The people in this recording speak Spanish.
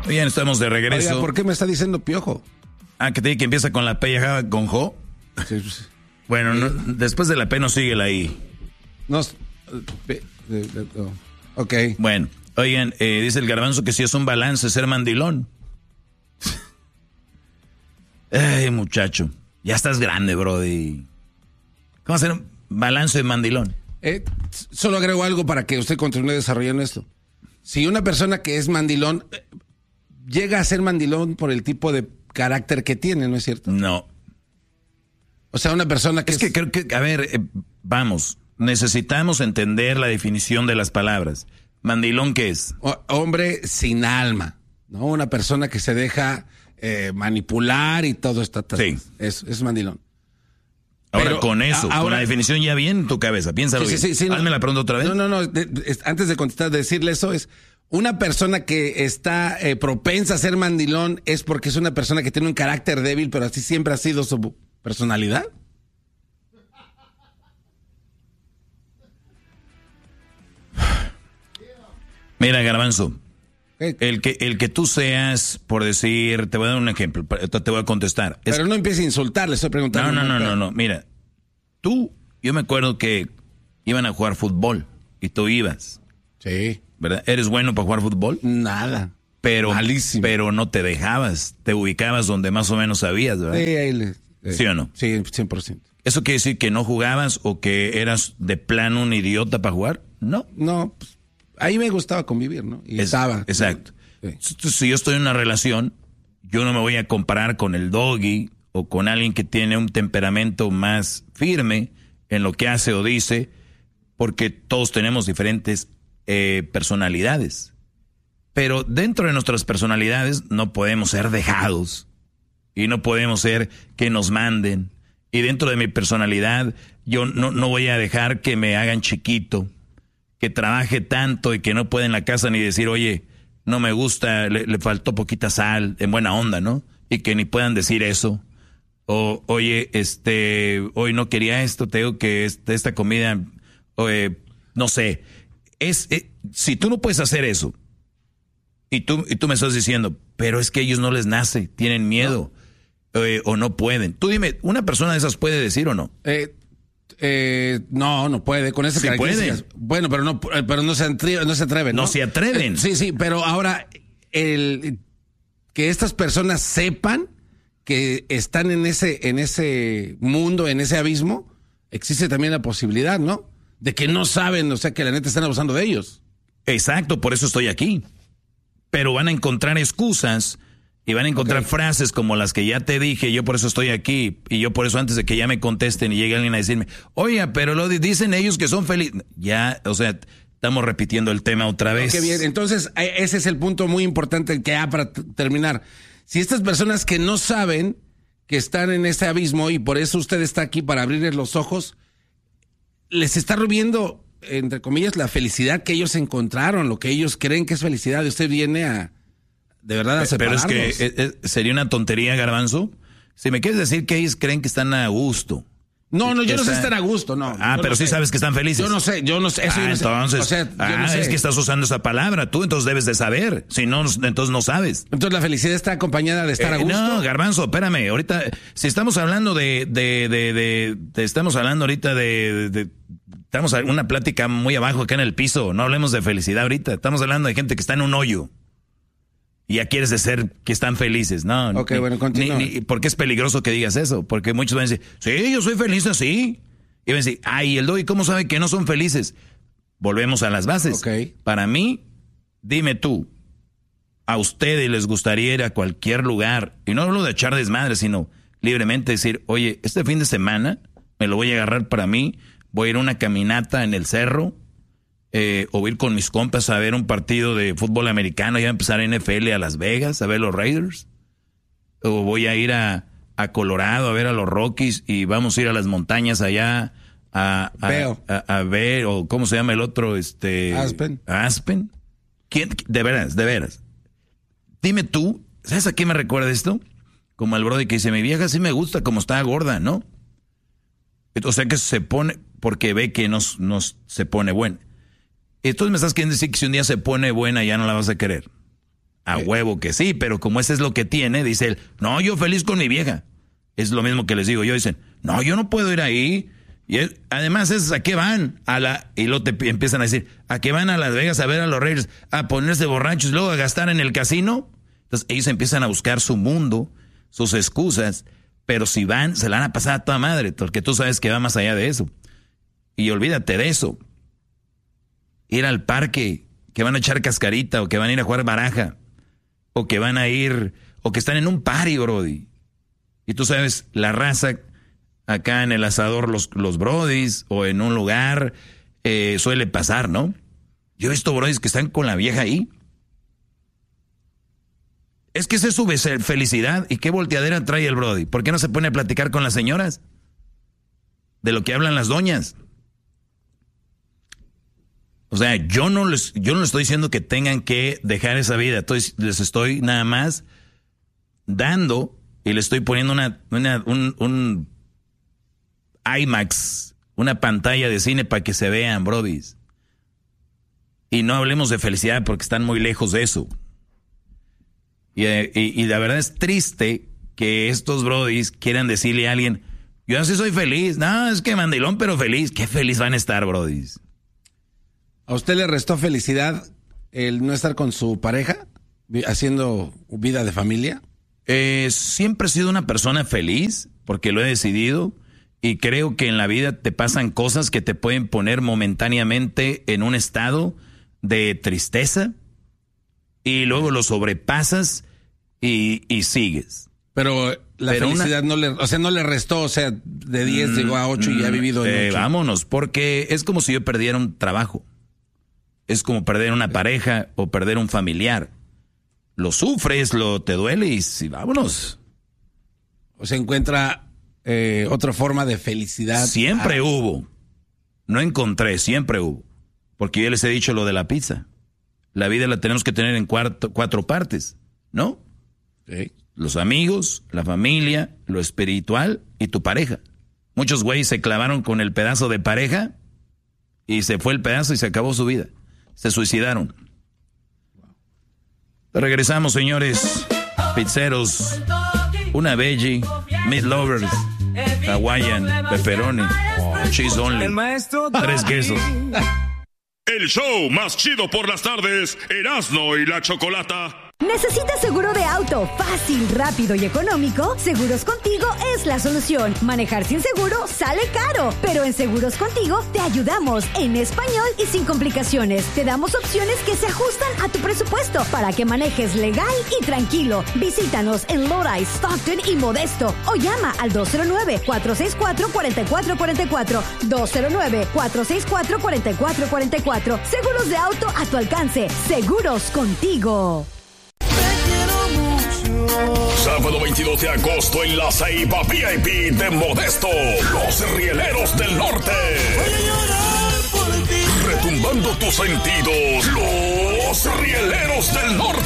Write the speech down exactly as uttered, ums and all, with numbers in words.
Bien, estamos de regreso. Oiga, ¿por qué me está diciendo piojo? Ah, que te dice que empieza con la P y acaba con Jo. Sí, sí. Bueno, no, después de la P no síguela ahí. No. Ok. Bueno, oigan, eh, dice el Garbanzo que si es un balance ser mandilón. Ay, muchacho, ya estás grande, brody. ¿Cómo hacer un balance de mandilón? Eh, solo agrego algo para que usted continúe desarrollando esto. Si una persona que es mandilón eh, llega a ser mandilón por el tipo de carácter que tiene, ¿no es cierto? No. O sea, una persona que es... Es que creo que, a ver, eh, vamos, necesitamos entender la definición de las palabras. ¿Mandilón qué es? O, hombre sin alma, ¿no? Una persona que se deja eh, manipular y todo está... Sí. Es, es mandilón. Ahora, Pero, con eso, ahora, con la definición ya bien en tu cabeza, piénsalo sí, bien. Sí, sí, sí, Hazme no, la pregunta otra vez. No, no, no, de, de, antes de contestar, decirle eso es... Una persona que está eh, propensa a ser mandilón es porque es una persona que tiene un carácter débil, pero así siempre ha sido su personalidad. Mira, Garbanzo, el que, el que tú seas, por decir, te voy a dar un ejemplo, te voy a contestar. Pero es, no empieces a insultar, le estoy preguntando. No, no, no, no, no, mira, tú, yo me acuerdo que iban a jugar fútbol y tú ibas. Sí. ¿Verdad? ¿Eres bueno para jugar fútbol? Nada. Pero, malísimo. Pero no te dejabas, te ubicabas donde más o menos sabías, ¿verdad? Sí, ahí le, eh, ¿Sí o no? Sí, cien por ciento. ¿Eso quiere decir que no jugabas o que eras de plano un idiota para jugar? No. No, pues, ahí me gustaba convivir, ¿no? Y es, estaba. Exacto. Sí. Si yo estoy en una relación, yo no me voy a comparar con el doggy o con alguien que tiene un temperamento más firme en lo que hace o dice, porque todos tenemos diferentes eh, personalidades. Pero dentro de nuestras personalidades no podemos ser dejados y no podemos ser que nos manden. Y dentro de mi personalidad yo no, no voy a dejar que me hagan chiquito, que trabaje tanto y que no pueda en la casa ni decir, oye, no me gusta, le, le faltó poquita sal, en buena onda, ¿no? Y que ni puedan decir eso. O, oye, este, hoy no quería esto, te digo que este, esta comida, oye, no sé. Es, eh, si tú no puedes hacer eso, y tú, y tú me estás diciendo, pero es que a ellos no les nace, tienen miedo, no. eh, o no pueden. Tú dime, ¿una persona de esas puede decir o no? Eh, eh, no, no puede, con esas sí características. Puede. Bueno, pero no, pero no se atreven, no se atreven, ¿no? No se atreven. Eh, sí, sí, pero ahora, el que estas personas sepan que están en ese, en ese mundo, en ese abismo, existe también la posibilidad, ¿no? De que no saben, o sea, que la neta están abusando de ellos. Exacto, por eso estoy aquí. Pero van a encontrar excusas y van a encontrar okay. frases como las que ya te dije, yo por eso estoy aquí, y yo por eso antes de que ya me contesten y llegue alguien a decirme, oye, pero lo dicen ellos que son felices. Ya, o sea, estamos repitiendo el tema otra vez. Qué bien, entonces ese es el punto muy importante que hay para t- terminar. Si estas personas que no saben que están en ese abismo y por eso usted está aquí para abrirles los ojos, les está robiendo, entre comillas, la felicidad que ellos encontraron, lo que ellos creen que es felicidad, y usted viene a, de verdad, a separarlos. Pero es que eh, eh, sería una tontería, Garbanzo, si me quieres decir que ellos creen que están a gusto. No, no, yo Está... no sé si están a gusto, no. Ah, pero no sí sé. sabes que están felices. Yo no sé, yo no sé. Eso ah, yo no sé. entonces, o sea, yo ah, no sé. es que estás usando esa palabra, tú entonces debes de saber, si no, entonces no sabes. Entonces la felicidad está acompañada de estar eh, a gusto. No, Garbanzo, espérame, ahorita, si estamos hablando de, de, de, de, de estamos hablando ahorita de, de, de estamos en una plática muy abajo acá en el piso, no hablemos de felicidad ahorita, estamos hablando de gente que está en un hoyo. Y ya quieres decir que están felices, ¿no? Ok, ni, bueno, continúa. Ni, ni, porque es peligroso que digas eso, porque muchos van a decir, sí, yo soy feliz así. Y van a decir, ay, el doggy, ¿cómo sabe que no son felices? Volvemos a las bases. Okay. Para mí, dime tú, a ustedes les gustaría ir a cualquier lugar, y no hablo de echar desmadre, sino libremente decir, oye, este fin de semana me lo voy a agarrar para mí, voy a ir a una caminata en el cerro, eh, o ir con mis compas a ver un partido de fútbol americano, ya a empezar N F L a Las Vegas, a ver los Raiders, o voy a ir a... a Colorado a ver a los Rockies y vamos a ir a las montañas allá a, a, a, a ver, o cómo se llama el otro, este Aspen. Aspen. ¿Quién? De veras, de veras. Dime tú, ¿sabes a qué me recuerda esto? Como al brody que dice, mi vieja sí me gusta como está gorda, ¿no? O sea que se pone, porque ve que nos, nos se pone buena. Entonces me estás queriendo decir que si un día se pone buena ya no la vas a querer. A huevo que sí, pero como ese es lo que tiene, dice él, no, yo feliz con mi vieja. Es lo mismo que les digo yo, dicen, no, yo no puedo ir ahí. Y es, además es, ¿a qué van? A la, y luego te empiezan a decir, ¿a qué van a Las Vegas a ver a los Raiders? A ponerse borrachos y luego a gastar en el casino. Entonces ellos empiezan a buscar su mundo, sus excusas, pero si van, se la van a pasar a toda madre, porque tú sabes que va más allá de eso. Y olvídate de eso. Ir al parque, que van a echar cascarita, o que van a ir a jugar baraja, o que van a ir, o que están en un party, brody. Y tú sabes, la raza acá en el asador, los, los brodis, o en un lugar, eh, suele pasar, ¿no? Yo he visto brodis que están con la vieja ahí. Es que esa es su felicidad. ¿Y qué volteadera trae el brody? ¿Por qué no se pone a platicar con las señoras? De lo que hablan las doñas. O sea, yo no les, yo no les estoy diciendo que tengan que dejar esa vida. Estoy, les estoy nada más dando y les estoy poniendo una, una un, un IMAX, una pantalla de cine para que se vean, brodis. Y no hablemos de felicidad porque están muy lejos de eso. Y, y, y la verdad es triste que estos brodis quieran decirle a alguien, yo así soy feliz. No, es que mandilón, pero feliz. ¿Qué feliz van a estar, brodis? ¿A usted le restó felicidad el no estar con su pareja, haciendo vida de familia? Eh, siempre he sido una persona feliz porque lo he decidido y creo que en la vida te pasan cosas que te pueden poner momentáneamente en un estado de tristeza y luego lo sobrepasas y, y sigues. Pero la Pero felicidad una... no le, o sea, no le restó, o sea, de diez mm, llegó a ocho y ha vivido en eh, ocho. Vámonos, porque es como si yo perdiera un trabajo. Es como perder una pareja o perder un familiar. Lo sufres, lo te duele y sí, vámonos. O sea, encuentra eh, otra forma de felicidad. Siempre ah. hubo. No encontré, siempre hubo. Porque yo les he dicho lo de la pizza. La vida la tenemos que tener en cuatro, cuatro partes, ¿no? Sí. Los amigos, la familia, lo espiritual y tu pareja. Muchos güeyes se clavaron con el pedazo de pareja y se fue el pedazo y se acabó su vida. Se suicidaron. Regresamos, señores. Pizzeros, una veggie, meat lovers, Hawaiian, pepperoni, cheese only, tres quesos. El show más chido por las tardes, Erasmo y la Chocolata. ¿Necesitas seguro de auto fácil, rápido y económico? Seguros Contigo es la solución. Manejar sin seguro sale caro, pero en Seguros Contigo te ayudamos en español y sin complicaciones. Te damos opciones que se ajustan a tu presupuesto para que manejes legal y tranquilo. Visítanos en Lodi, Stockton y Modesto o llama al dos cero nueve, cuatro seis cuatro, cuatro cuatro cuatro cuatro, dos cero nueve, cuatro seis cuatro, cuatro cuatro cuatro cuatro. Seguros de auto a tu alcance. Seguros Contigo. Sábado veintidós de agosto en la Ceiba V I P de Modesto, los Rieleros del Norte. Voy a llorar por ti. Retumbando tus sentidos, los Rieleros del Norte.